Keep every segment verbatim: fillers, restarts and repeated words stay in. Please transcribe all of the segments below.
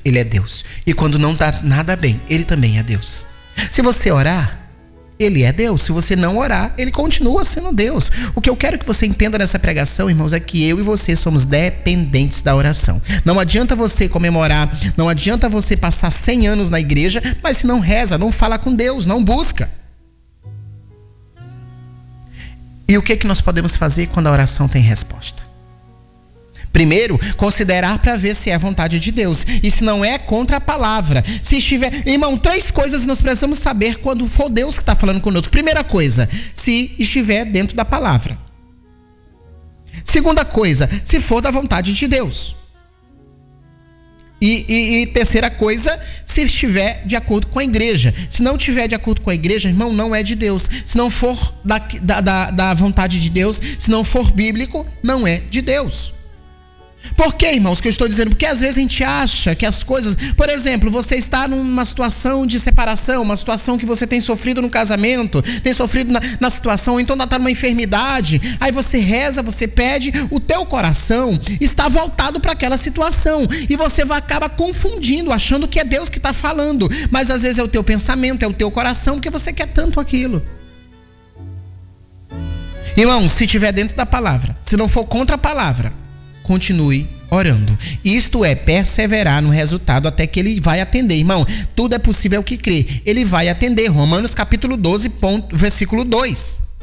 Ele é Deus. E quando não dá nada bem, Ele também é Deus. Se você orar, Ele é Deus. Se você não orar, Ele continua sendo Deus. O que eu quero que você entenda nessa pregação, irmãos, é que eu e você somos dependentes da oração. Não adianta você comemorar, não adianta você passar cem anos na igreja, mas se não reza, não fala com Deus, não busca. E o que, que nós podemos fazer quando a oração tem resposta? Primeiro, considerar para ver se é a vontade de Deus. E se não é, contra a palavra. Se estiver... Irmão, três coisas nós precisamos saber quando for Deus que está falando conosco. Primeira coisa, se estiver dentro da palavra. Segunda coisa, se for da vontade de Deus. E, e, e terceira coisa, se estiver de acordo com a igreja. Se não estiver de acordo com a igreja, irmão, não é de Deus. Se não for da, da, da, da vontade de Deus, se não for bíblico, não é de Deus. Por que, irmãos, que eu estou dizendo? Porque às vezes a gente acha que as coisas... Por exemplo, você está numa situação de separação, uma situação que você tem sofrido no casamento, tem sofrido na, na situação, ou então está numa enfermidade, aí você reza, você pede, o teu coração está voltado para aquela situação, e você vai, acaba confundindo, achando que é Deus que está falando, mas às vezes é o teu pensamento, é o teu coração, porque você quer tanto aquilo. Irmão, se estiver dentro da palavra, se não for contra a palavra, continue orando. Isto é, perseverar no resultado até que Ele vai atender. Irmão, tudo é possível que crê. Ele vai atender. Romanos capítulo doze, ponto, versículo dois.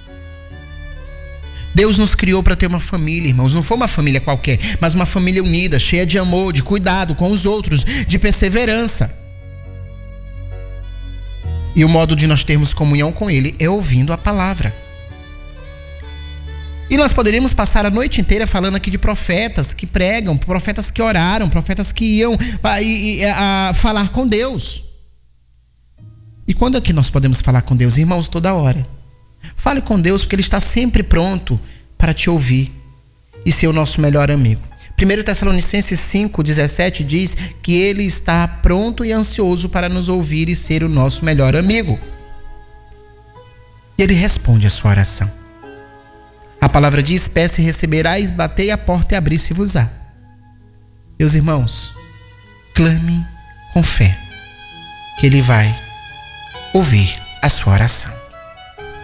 Deus nos criou para ter uma família, irmãos. Não foi uma família qualquer, mas uma família unida, cheia de amor, de cuidado com os outros, de perseverança. E o modo de nós termos comunhão com Ele é ouvindo a palavra. E nós poderíamos passar a noite inteira falando aqui de profetas que pregam, profetas que oraram, profetas que iam a, a, a falar com Deus. E quando é que nós podemos falar com Deus? Irmãos, toda hora. Fale com Deus, porque Ele está sempre pronto para te ouvir e ser o nosso melhor amigo. primeira Tessalonicenses cinco, dezessete diz que Ele está pronto e ansioso para nos ouvir e ser o nosso melhor amigo. E Ele responde a sua oração. A palavra diz: peça e receberás, batei a porta e abrir-se-vos-á. Meus irmãos, clame com fé, que Ele vai ouvir a sua oração.